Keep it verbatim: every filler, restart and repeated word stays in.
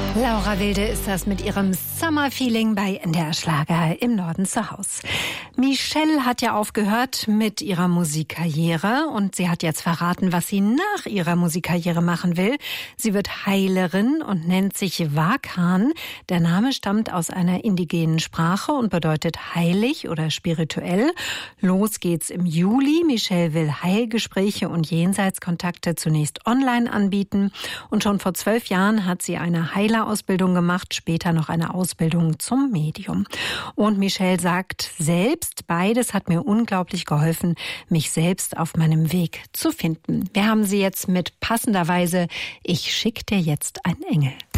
Laura Wilde ist das mit ihrem Summer Feeling bei N D R Schlager im Norden zu Haus. Michelle hat ja aufgehört mit ihrer Musikkarriere und sie hat jetzt verraten, was sie nach ihrer Musikkarriere machen will. Sie wird Heilerin und nennt sich Wakan. Der Name stammt aus einer indigenen Sprache und bedeutet heilig oder spirituell. Los geht's im Juli. Michelle will Heilgespräche und Jenseitskontakte zunächst online anbieten. Und schon vor zwölf Jahren hat sie eine Heilerausbildung gemacht, später noch eine Ausbildung zum Medium. Und Michelle sagt selbst, beides hat mir unglaublich geholfen, mich selbst auf meinem Weg zu finden. Wir haben sie jetzt mit passenderweise Ich schick dir jetzt einen Engel.